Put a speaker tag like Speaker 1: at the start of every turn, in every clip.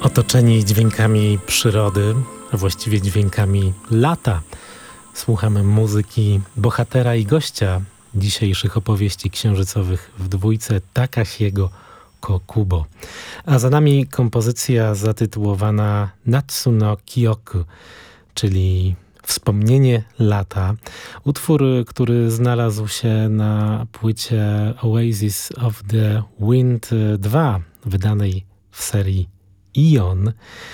Speaker 1: Otoczeni dźwiękami przyrody, a właściwie dźwiękami lata, słuchamy muzyki bohatera i gościa dzisiejszych opowieści księżycowych w dwójce Takashiego Kokubo. A za nami kompozycja zatytułowana Natsu no Kyoku, czyli Wspomnienie lata. Utwór, który znalazł się na płycie Oasis of the Wind 2, wydanej w serii Ion,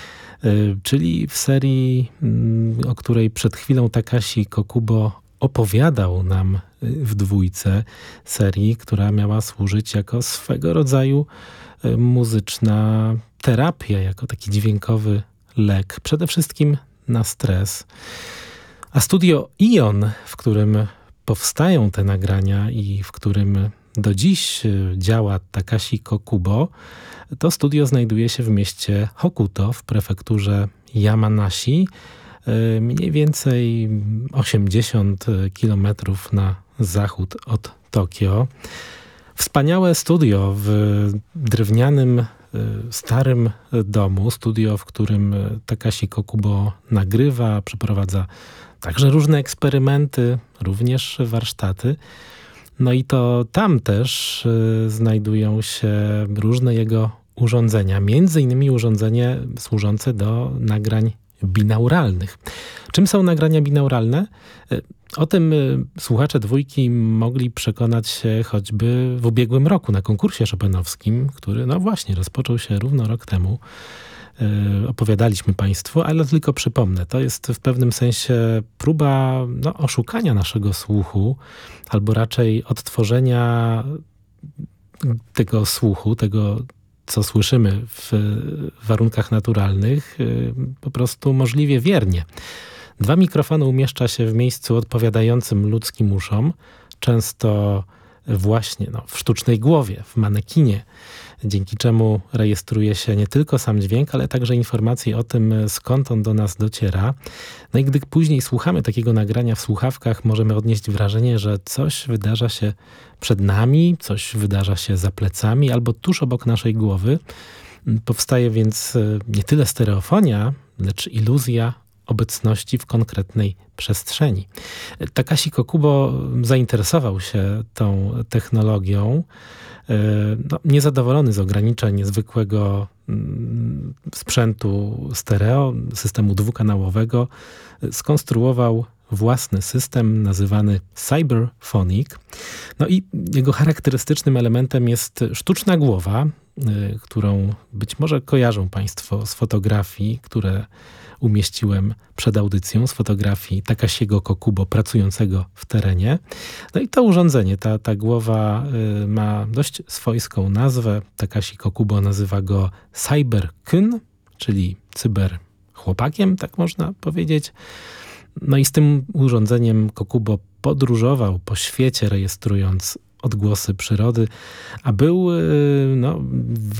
Speaker 1: czyli w serii, o której przed chwilą Takashi Kokubo opowiadał nam w dwójce, serii, która miała służyć jako swego rodzaju muzyczna terapia, jako taki dźwiękowy lek, przede wszystkim na stres. A studio Ion, w którym powstają te nagrania i w którym do dziś działa Takashi Kokubo, to studio znajduje się w mieście Hokuto w prefekturze Yamanashi, mniej więcej 80 km na zachód od Tokio. Wspaniałe studio w drewnianym, starym domu, studio, w którym Takashi Kokubo nagrywa, przeprowadza także różne eksperymenty, również warsztaty. No i to tam też znajdują się różne jego urządzenia, między innymi urządzenie służące do nagrań binauralnych. Czym są nagrania binauralne? O tym słuchacze dwójki mogli przekonać się choćby w ubiegłym roku na konkursie chopinowskim, który no właśnie rozpoczął się równo rok temu. Opowiadaliśmy Państwu, ale tylko przypomnę, to jest w pewnym sensie próba oszukania naszego słuchu, albo raczej odtworzenia tego słuchu, tego co słyszymy w warunkach naturalnych, po prostu możliwie wiernie. 2 mikrofony umieszcza się w miejscu odpowiadającym ludzkim uszom, często właśnie w sztucznej głowie, w manekinie, dzięki czemu rejestruje się nie tylko sam dźwięk, ale także informacje o tym, skąd on do nas dociera. No i gdy później słuchamy takiego nagrania w słuchawkach, możemy odnieść wrażenie, że coś wydarza się przed nami, coś wydarza się za plecami albo tuż obok naszej głowy. Powstaje więc nie tyle stereofonia, lecz iluzja obecności w konkretnej przestrzeni. Takashi Kokubo zainteresował się tą technologią. Niezadowolony z ograniczeń zwykłego sprzętu stereo, systemu dwukanałowego, skonstruował własny system nazywany Cyberphonic. No i jego charakterystycznym elementem jest sztuczna głowa, którą być może kojarzą Państwo z fotografii, które umieściłem przed audycją, z fotografii Takashiego Kokubo pracującego w terenie. No i to urządzenie, ta głowa ma dość swojską nazwę. Takashi Kokubo nazywa go Cyber-kun, czyli cyberchłopakiem, tak można powiedzieć. No i z tym urządzeniem Kokubo podróżował po świecie, rejestrując odgłosy przyrody, a był